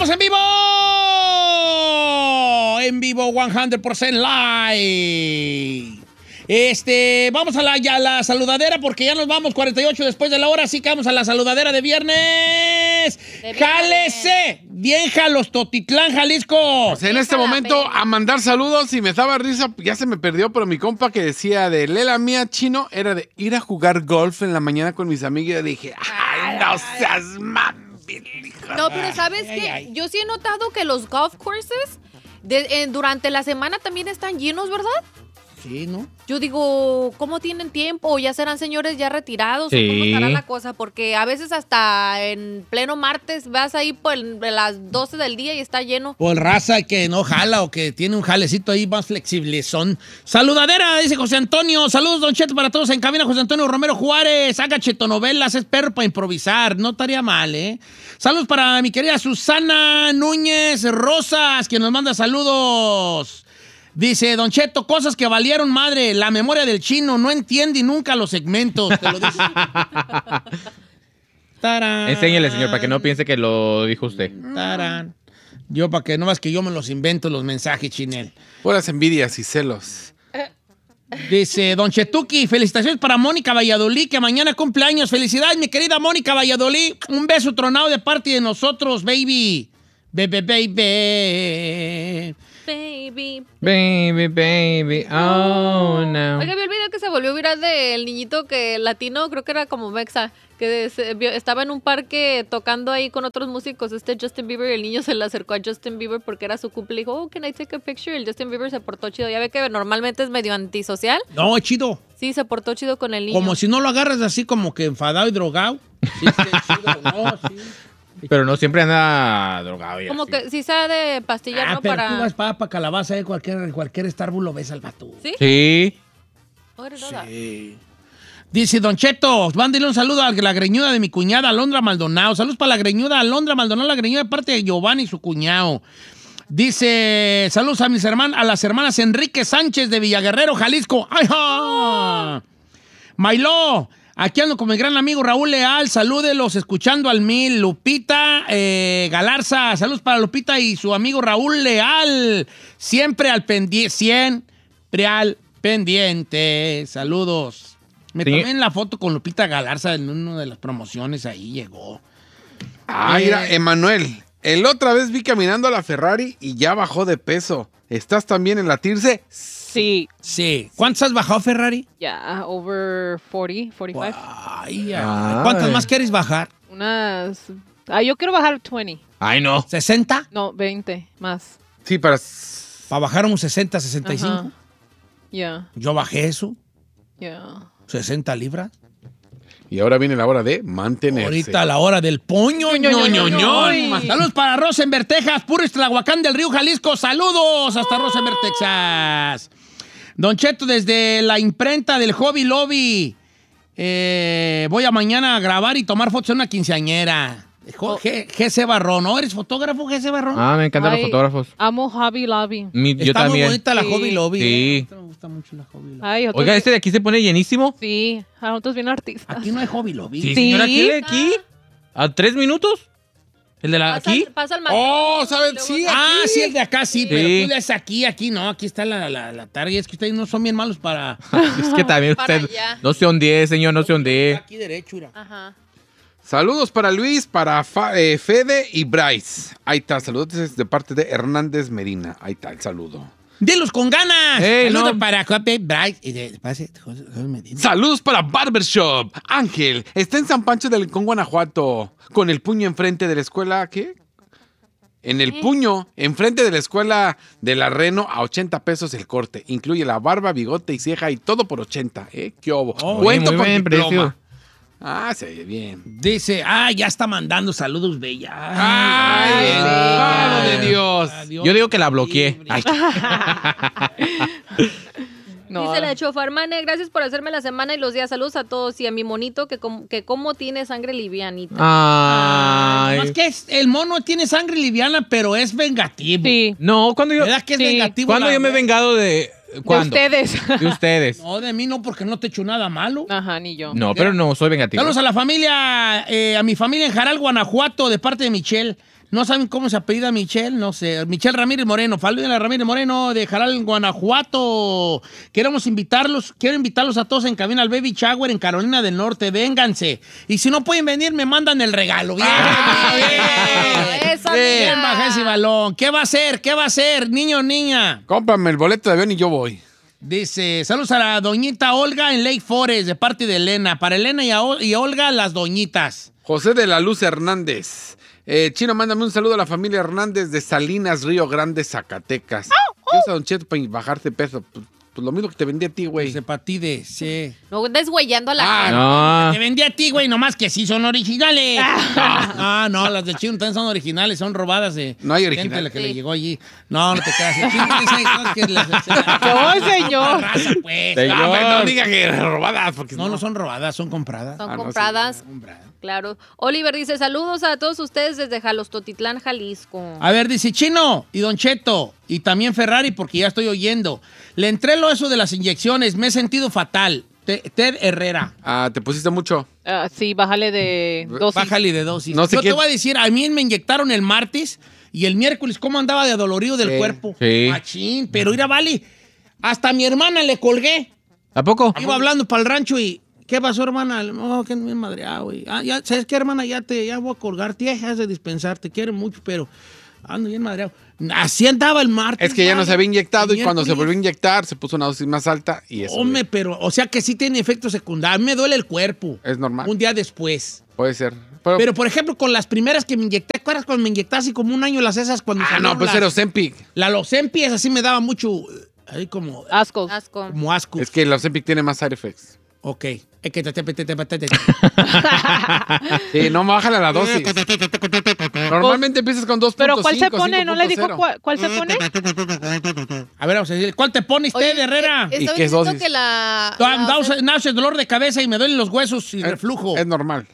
¡Estamos en vivo! En vivo 100% live. Vamos a la saludadera porque ya nos vamos 48 después de la hora, así que vamos a la saludadera de viernes. ¡Jálese! Bien, Jalos, Totitlán, Jalisco. Pues en este momento a mandar saludos y me daba risa, ya se me perdió, pero mi compa que decía de Lela Mía Chino era de ir a jugar golf en la mañana con mis amigos. Y dije, ¡ay, no seas mami! No, pero ¿sabes qué? Yo sí he notado que los golf courses durante la semana también están llenos, ¿verdad? Sí, ¿no? Yo digo, ¿cómo tienen tiempo? ¿O ya serán señores ya retirados? Sí. ¿O cómo estará la cosa? Porque a veces hasta en pleno martes vas ahí por las 12 del día y está lleno. O el raza que no jala o que tiene un jalecito ahí más flexible son. Saludadera, dice José Antonio. Saludos, Don Cheto, para todos en cabina. José Antonio Romero Juárez. Haga chetonovelas, es perro para improvisar. No estaría mal, ¿eh? Saludos para mi querida Susana Núñez Rosas, que nos manda saludos. Dice, Don Cheto, cosas que valieron madre. La memoria del chino no entiende nunca los segmentos. Te lo dice. Tarán. Enséñale, señor, para que no piense que lo dijo usted. Tarán. Yo, para que no más que yo me los invento los mensajes, Chinel. Puras envidias y celos. Dice, Don Chetuki, felicitaciones para Mónica Valladolid, que mañana cumpleaños. Felicidades, mi querida Mónica Valladolid. Un beso tronado de parte de nosotros, baby. Baby. Baby. Baby, oh no. Oiga, vi el video que se volvió viral del niñito que latino, creo que era como mexa, que estaba en un parque tocando ahí con otros músicos, Justin Bieber, y el niño se le acercó a Justin Bieber porque era su cumple y dijo, oh, can I take a picture? Y el Justin Bieber se portó chido. Ya ve que normalmente es medio antisocial. No, chido. Sí, se portó chido con el niño. Como si no lo agarras así como que enfadado y drogado. Sí, chido. No, sí. Pero no siempre anda drogado. Y Como así. que sí sabe de pastillar, ¿no? Pero Para... tú vas para calabaza, cualquier Starbucks lo ves al vato. ¿Sí? Sí. Sí. Dice, Don Cheto, mándele un saludo a la greñuda de mi cuñada Alondra Maldonado. Saludos para la greñuda Alondra Maldonado, la greñuda de parte de Giovanni y su cuñado. Dice, saludos a las hermanas Enrique Sánchez de Villaguerrero, Jalisco. ¡Ay, ja! Mailó, aquí ando con mi gran amigo Raúl Leal. Salúdelos, escuchando al 1000. Lupita Galarza, saludos para Lupita y su amigo Raúl Leal. Siempre al pendiente. Saludos. Me tomé en la foto con Lupita Galarza en una de las promociones, ahí llegó. Ah, mira, Emanuel, el otra vez vi caminando a la Ferrari y ya bajó de peso. ¿Estás también en la Tirse? Sí. Sí. ¿Cuántos has bajado, Ferrari? Ya, over 40, 45. Ay, ¿cuántas más quieres bajar? Yo quiero bajar 20. Ay, no. ¿60? No, 20 más. Sí, para bajar unos 60, 65. Ya. Yo bajé eso. Ya. 60 libras. Y ahora viene la hora de mantenerse. Ahorita la hora del poño. Saludos para Rosenberg, Texas. Puro Tlahuacán del Río, Jalisco. Saludos hasta Rosenberg, Texas. Don Cheto, desde la imprenta del Hobby Lobby. Voy a mañana a grabar y tomar fotos en una quinceañera. G.C. Barrón. ¿No eres fotógrafo, G.C. Barrón? Ah, me encantan los fotógrafos. Amo Hobby Lobby. Yo Está también. muy bonita la Hobby Lobby. Sí. Me gusta mucho la Hobby Lobby. Ay, Oiga, ¿este de aquí se pone llenísimo? Sí, a nosotros bien artistas. Aquí no hay Hobby Lobby. Sí, señora, ¿aquí de aquí? ¿A 3 minutos? ¿El de la aquí? Pasa el Oh, ¿saben? Sí, sí, el de acá sí, pero Sí. tú le haces aquí no. Aquí está la tarde. Es que ustedes no son bien malos para... Es que también Para usted... allá. No se ondee, señor, no se ondee. Aquí derecho, mira. Ajá. Saludos para Luis, para Fede y Bryce. Ahí está, saludos de parte de Hernández Medina. Ahí está el saludo. ¡Dilos con ganas! Ey, Saludos no. para Jope, Bryce y de José Medina. Saludos para Barbershop. Ángel, está en San Pancho del Rincón, Guanajuato. Con el puño enfrente de la escuela, ¿qué? En el puño, enfrente de la escuela de la Reno, a 80 pesos el corte. Incluye la barba, bigote y ceja y todo por 80, ¿eh? ¿Qué obo? Cuento muy con buen diploma. precio. Ah, se ve bien. Dice, ya está mandando saludos, bella. ¡Ay, el pavo de Dios! Adiós. Yo digo que la bloqueé. Ay. No. Dice la Chofarmane, gracias por hacerme la semana y los días. Saludos a todos y a mi monito que como tiene sangre livianita. Ay. Más que el mono tiene sangre liviana, pero es vengativo. Sí. No, cuando yo... ¿Verdad que es Sí. vengativo? ¿Cuándo yo me he vengado de... ¿Cuándo? De ustedes. De ustedes. No, de mí no, porque no te he hecho nada malo. Ajá, ni yo. No, pero no soy vengativo. Saludos a la familia, a mi familia en Jaral, Guanajuato, de parte de Michelle. No saben cómo se apellida Michelle, no sé. Michelle Ramírez Moreno, Fabiola Ramírez Moreno de Jaral, en Guanajuato. Quiero invitarlos a todos en cabina al Baby Shower en Carolina del Norte. Vénganse. Y si no pueden venir, me mandan el regalo. Bien, bien. Eso, Bien, amiga. baja ese balón. ¿Qué va a hacer? ¿Qué va a hacer, niño o niña? Cómprame el boleto de avión y yo voy. Dice, saludos a la doñita Olga en Lake Forest, de parte de Elena. Para Elena y Olga, las doñitas. José de la Luz Hernández. Chino, mándame un saludo a la familia Hernández de Salinas, Río Grande, Zacatecas. ¿Qué usa Don Cheto para bajarte peso? Pues lo mismo que te vendí a ti, güey. Dice, para ti de, sí. No deshuellando a la gente. No. Te vendí a ti, güey, nomás que sí son originales. No, las de Chino también son originales, son robadas de No hay gente original. la que le Sí. llegó allí. No te creas. El Chino tiene esas cosas que No, señor. raza, pues. Señor. No, hombre, no diga que robadas, porque No son robadas, son compradas. Son Ah, no, compradas. sí. Claro. Oliver dice, saludos a todos ustedes desde Jalostotitlán, Jalisco. A ver, dice Chino y Don Cheto y también Ferrari, porque ya estoy oyendo. Le entré lo eso de las inyecciones, me he sentido fatal. Ted Herrera. Ah, te pusiste mucho. Sí, bájale de dosis. Bájale de dosis. No sé Yo qué- te voy a decir, a mí me inyectaron el martes y el miércoles, ¿cómo andaba de adolorido del Sí, cuerpo? sí. Machín, pero mira, vale, hasta a mi hermana le colgué. ¿A poco? Iba hablando para el rancho y, ¿qué pasó, hermana? Oh, que me madreado, güey. Ya, ¿sabes qué, hermana? Ya voy a colgar. Tía, has de dispensar, te quiero mucho, pero ando bien madreado. Así andaba el martes. Es que ya no vale. se había inyectado El y cuando se miércoles. volvió a inyectar se puso una dosis más alta y eso Hombre, pero, o sea que sí tiene efectos secundarios. A mí me duele el cuerpo. es normal. Un día después. Puede ser. Pero, por ejemplo, con las primeras que me inyecté, ¿te acuerdas cuando me inyecté así como un año las esas? Cuando no, salieron pues las- era Ozempic. La Lozempi, esa sí me daba mucho, ahí como Ascos. Asco. asco. Es que el Ozempic tiene más side effects. Ok. Es que Sí, no, bájale la dosis. Normalmente empiezas con 2.5. Pero ¿cuál se pone? ¿No le dijo 5.0. cuál se pone? A ver, vamos a decir, ¿cuál te pone usted, Herrera? ¿Y Estaba qué diciendo dosis? que la... Náuseas, dolor de cabeza y me duelen los huesos y reflujo. Es normal.